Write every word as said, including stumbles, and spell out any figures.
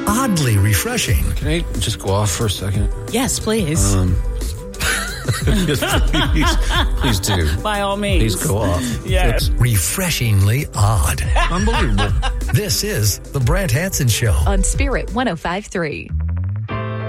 oddly refreshing. Can I just go off for a second? Yes, please. Um, please, please do. By all means. Please go off. Yes. It's refreshingly odd. Unbelievable. This is The Brant Hanson Show on Spirit one oh five point three.